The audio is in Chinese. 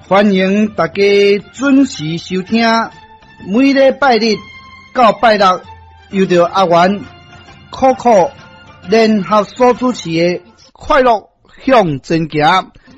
欢迎大家准时收听，每礼拜日到拜六，由着阿元、酷酷联合所主持的快乐向前行。